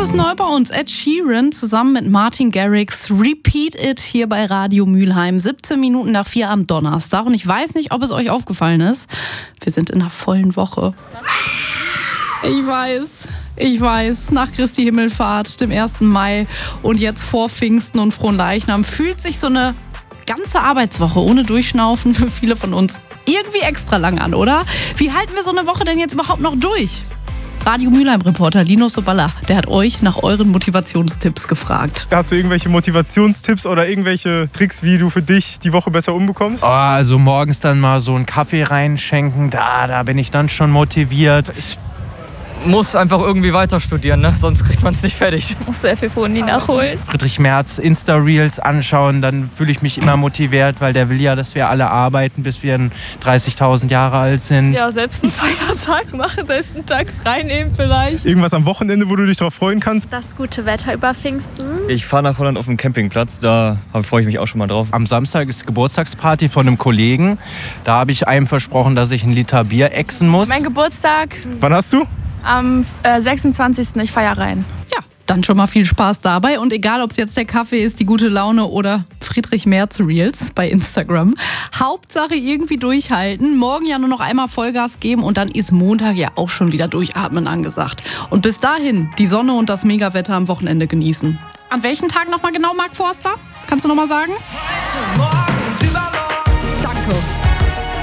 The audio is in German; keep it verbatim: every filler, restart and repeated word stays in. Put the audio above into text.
ist neu bei uns. Ed Sheeran zusammen mit Martin Garrix, Repeat It hier bei Radio Mülheim. siebzehn Minuten nach vier am Donnerstag. Und ich weiß nicht, ob es euch aufgefallen ist. Wir sind in einer vollen Woche. Ich weiß, ich weiß, nach Christi Himmelfahrt, dem ersten Mai und jetzt vor Pfingsten und Fronleichnam fühlt sich so eine ganze Arbeitswoche ohne Durchschnaufen für viele von uns irgendwie extra lang an, oder? Wie halten wir so eine Woche denn jetzt überhaupt noch durch? Radio Mülheim-Reporter Linus Soballa, der hat euch nach euren Motivationstipps gefragt. Hast du irgendwelche Motivationstipps oder irgendwelche Tricks, wie du für dich die Woche besser umbekommst? Oh, also morgens dann mal so einen Kaffee reinschenken, da, da bin ich dann schon motiviert. Ich muss einfach irgendwie weiter studieren, ne? Sonst kriegt man es nicht fertig. Ich muss sehr viel Phonie nachholen. Friedrich Merz Insta-Reels anschauen, dann fühle ich mich immer motiviert, weil der will ja, dass wir alle arbeiten, bis wir dreißigtausend Jahre alt sind. Ja, selbst einen Feiertag machen, selbst einen Tag frei nehmen vielleicht. Irgendwas am Wochenende, wo du dich darauf freuen kannst? Das gute Wetter über Pfingsten. Ich fahre nach Holland auf dem Campingplatz, da freue ich mich auch schon mal drauf. Am Samstag ist Geburtstagsparty von einem Kollegen. Da habe ich einem versprochen, dass ich ein Liter Bier exen muss. Mein Geburtstag Wann hast du? am äh, sechsundzwanzigsten Ich feiere rein. Ja, dann schon mal viel Spaß dabei. Und egal, ob es jetzt der Kaffee ist, die gute Laune oder Friedrich Merz Reels bei Instagram. Hauptsache irgendwie durchhalten. Morgen ja nur noch einmal Vollgas geben und dann ist Montag ja auch schon wieder durchatmen angesagt. Und bis dahin die Sonne und das Megawetter am Wochenende genießen. An welchen Tagen nochmal genau, Marc Forster? Kannst du nochmal sagen?